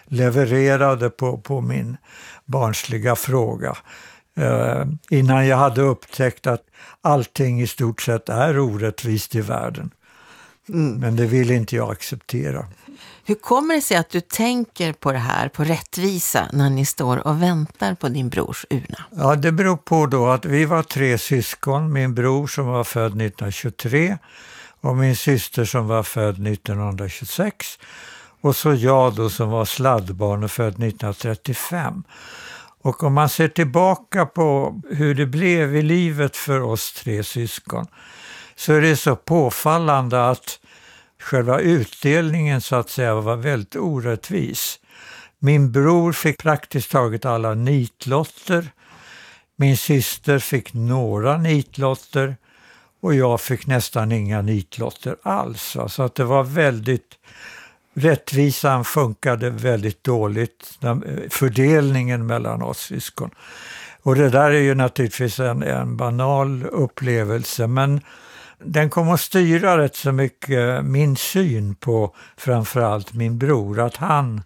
levererade på min barnsliga fråga. Innan jag hade upptäckt att allting i stort sett är orättvist i världen. Men det vill inte jag acceptera. Hur kommer det sig att du tänker på det här, på rättvisa, när ni står och väntar på din brors urna? Ja, det beror på då att vi var 3 syskon. Min bror som var född 1923 och min syster som var född 1926. Och så jag då som var sladdbarn och född 1935. Och om man ser tillbaka på hur det blev i livet för oss 3 syskon så är det så påfallande att själva utdelningen så att säga var väldigt orättvis. Min bror fick praktiskt taget alla nitlotter. Min syster fick några nitlotter och jag fick nästan inga nitlotter alls. Så att det var väldigt, rättvisan funkade väldigt dåligt, fördelningen mellan oss syskon. Och det där är ju naturligtvis en banal upplevelse, men den kommer att styra rätt så mycket min syn på framförallt min bror. Att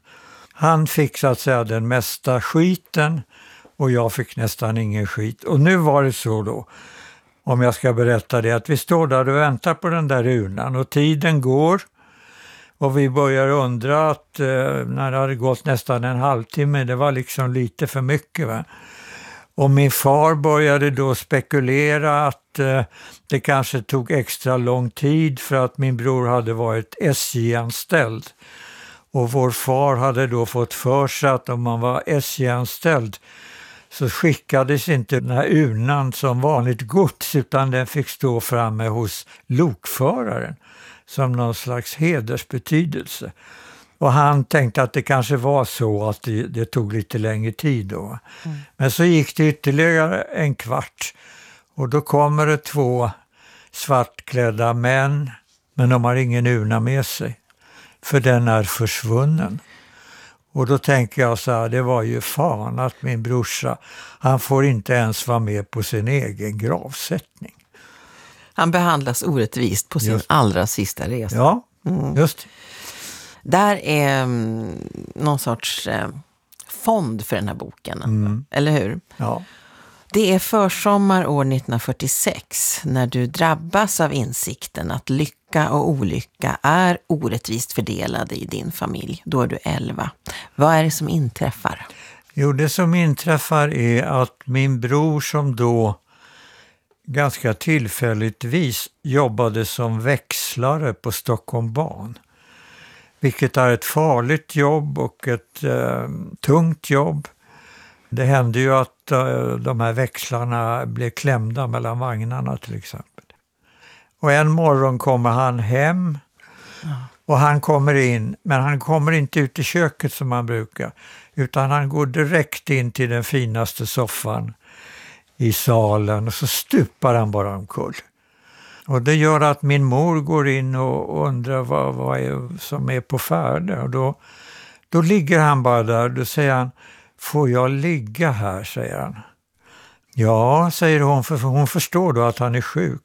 han fick så att säga den mesta skiten och jag fick nästan ingen skit. Och nu var det så då, om jag ska berätta det, att vi står där och väntar på den där urnan och tiden går. Och vi börjar undra att när det hade gått nästan en halvtimme, det var liksom lite för mycket va. Och min far började då spekulera att det kanske tog extra lång tid för att min bror hade varit SJ-anställd. Och vår far hade då fått för sig att om man var SJ-anställd så skickades inte den här urnan som vanligt gods utan den fick stå framme hos lokföraren som någon slags hedersbetydelse. Och han tänkte att det kanske var så att det tog lite längre tid då. Men så gick det ytterligare en kvart och då kommer det 2 svartklädda män, men de har ingen urna med sig. För den är försvunnen. Och då tänker jag så här, det var ju fan att min brorsa, han får inte ens vara med på sin egen gravsättning. Han behandlas orättvist på sin allra sista resa. Ja, just. Där är någon sorts fond för den här boken, eller hur? Ja. Det är försommar år 1946 när du drabbas av insikten att lycka och olycka är orättvist fördelade i din familj. Då är du 11. Vad är det som inträffar? Jo, det som inträffar är att min bror som då ganska tillfälligtvis jobbade som växlare på Stockholm Ban. Vilket är ett farligt jobb och ett tungt jobb. Det hände ju att de här växlarna blev klämda mellan vagnarna till exempel. Och en morgon kommer han hem och han kommer in, men han kommer inte ut i köket som han brukar. Utan han går direkt in till den finaste soffan i salen och så stupar han bara omkull. Och det gör att min mor går in och undrar vad är som är på färde. Och då ligger han bara där. Då säger han, får jag ligga här, säger han. Ja, säger hon, för hon förstår då att han är sjuk.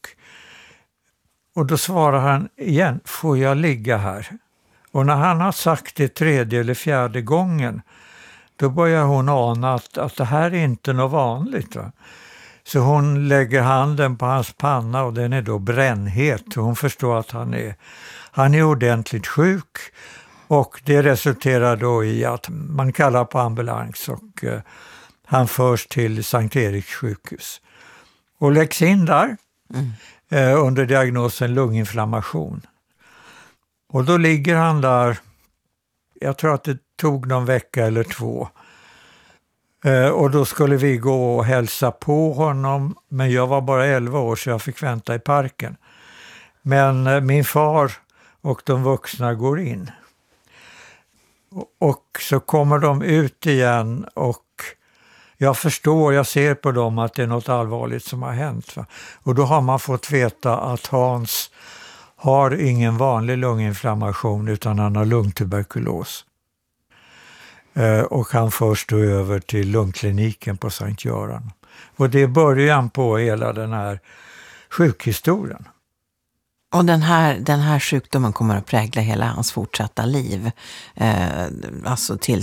Och då svarar han igen, får jag ligga här? Och när han har sagt det 3:e eller 4:e gången, då börjar hon ana att det här är inte något vanligt va. Så hon lägger handen på hans panna och den är då brännhet. Hon förstår att han är ordentligt sjuk och det resulterar då i att man kallar på ambulans och han förs till Sankt Eriks sjukhus. Och läggs in där under diagnosen lunginflammation. Och då ligger han där, jag tror att det tog någon vecka eller 2. Och då skulle vi gå och hälsa på honom, men jag var bara 11 år så jag fick vänta i parken. Men min far och de vuxna går in. Och så kommer de ut igen och jag ser på dem att det är något allvarligt som har hänt. Va? Och då har man fått veta att Hans har ingen vanlig lunginflammation utan han har lungtuberkulos. Och han förs då över till lungkliniken på Sankt Göran. Och det är början på hela den här sjukhistorien. Och den här sjukdomen kommer att prägla hela hans fortsatta liv. Alltså till